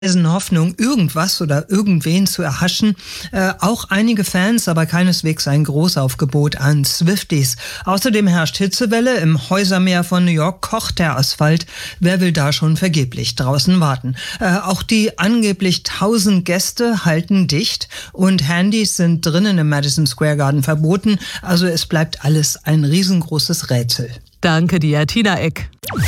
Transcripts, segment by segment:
Hoffnung, irgendwas oder irgendwen zu erhaschen. Auch einige Fans, aber keineswegs ein Großaufgebot an Swifties. Außerdem herrscht Hitzewelle. Im Häusermeer von New York kocht der Asphalt. Wer will da schon vergeblich draußen warten? Auch die angeblich 1000 Gäste halten dicht und Handys sind drinnen im Madison Square Garden verboten. Also es bleibt alles ein riesengroßes Rätsel. Danke dir, Tina Eck.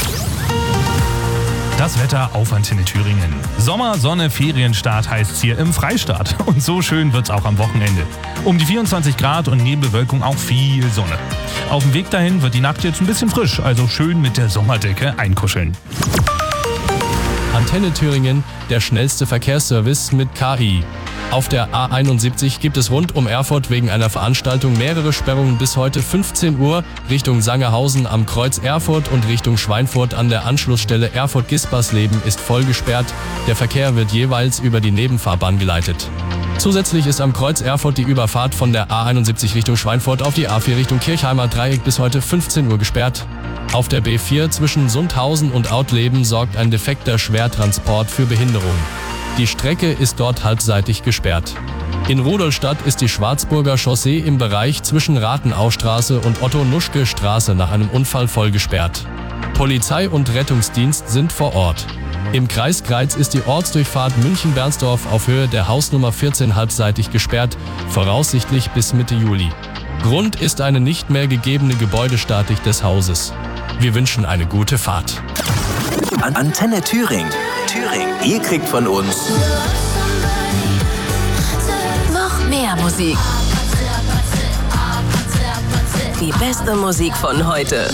Das Wetter auf Antenne Thüringen. Sommer, Sonne, Ferienstart heißt's hier im Freistaat. Und so schön wird's auch am Wochenende. Um die 24 Grad und Nebelwölkung auch viel Sonne. Auf dem Weg dahin wird die Nacht jetzt ein bisschen frisch, also schön mit der Sommerdecke einkuscheln. Antenne Thüringen, der schnellste Verkehrsservice mit KI. Auf der A71 gibt es rund um Erfurt wegen einer Veranstaltung mehrere Sperrungen bis heute 15 Uhr. Richtung Sangerhausen am Kreuz Erfurt und Richtung Schweinfurt an der Anschlussstelle Erfurt-Gispersleben ist voll gesperrt. Der Verkehr wird jeweils über die Nebenfahrbahn geleitet. Zusätzlich ist am Kreuz Erfurt die Überfahrt von der A71 Richtung Schweinfurt auf die A4 Richtung Kirchheimer Dreieck bis heute 15 Uhr gesperrt. Auf der B4 zwischen Sundhausen und Autleben sorgt ein defekter Schwertransport für Behinderung. Die Strecke ist dort halbseitig gesperrt. In Rudolstadt ist die Schwarzburger Chaussee im Bereich zwischen Rathenaustraße und Otto-Nuschke-Straße nach einem Unfall voll gesperrt. Polizei und Rettungsdienst sind vor Ort. Im Kreis Greiz ist die Ortsdurchfahrt München-Bernsdorf auf Höhe der Hausnummer 14 halbseitig gesperrt, voraussichtlich bis Mitte Juli. Grund ist eine nicht mehr gegebene Gebäudestatik des Hauses. Wir wünschen eine gute Fahrt. Antenne Thüringen. Ihr kriegt von uns noch mehr Musik. Die beste Musik von heute.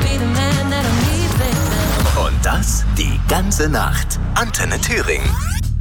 Und das die ganze Nacht. Antenne Thüringen.